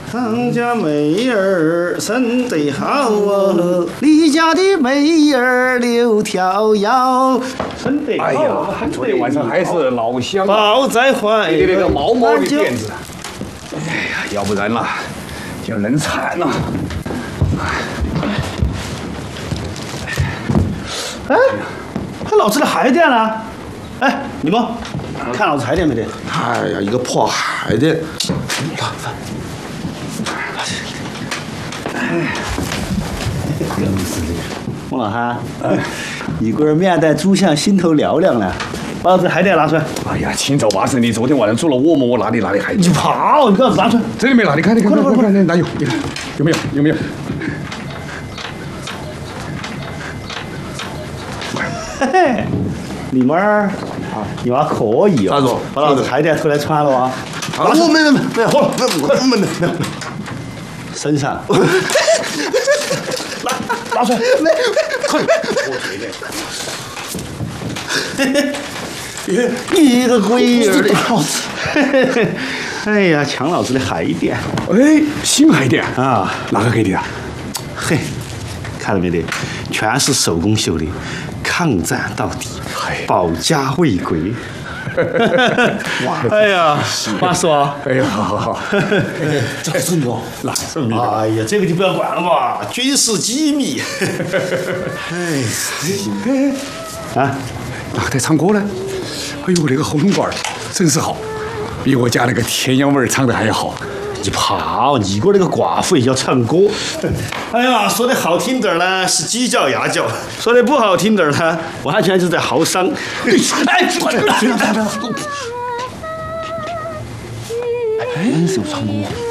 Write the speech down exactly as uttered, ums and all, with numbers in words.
俺家妹儿生得好哦，你家的妹儿留条腰，生得好。 哎呀，昨天晚上还是老香啊， 抱在怀你的那个毛毛的那就垫子。哎呀，要不然啦，就冷惨了。 哎，看老子的海淀了。哎，李梦，看老子海淀没得？ 哎呀，一个破海淀， 孟老汉，一股儿面带猪相，心头凉凉了。把老子海淀拿出来。 哎呀，清早八晨，你昨天晚上做了噩梦，我哪里哪里还？ 你跑，你给老子拿出来。 这里没拿，你看，你看，快快快，哪有？你看有没有？有没有？ 嘿嘿，李妹儿，你娃可以哦。 大总把老子海淀偷来穿了啊！ 啊，我没没没没有，我我没没没有， 身上。拿拿出来， 没快， 你个龟儿的！哎呀，抢老子的海淀！ 哎，新海淀啊， 哪个给你的？ 嘿，看到没得？全是手工绣的，抗战到底，保家卫国。哇！哎呀，话说， 哎呀，好好好， 这是你哦， 哪是你？ 哎呀，这个就不要管了吧，军事机密。哎，啊， 哪个在唱歌呢？哎呦，那个喉咙管儿真是好，比我家那个田阳味儿唱的还好。 你跑，你个那个寡妇也要唱歌。哎呀，说的好听点儿呢是鸡叫鸭叫，说的不好听点儿呢，完全是在嚎丧。哎， 哎，你是有唱歌。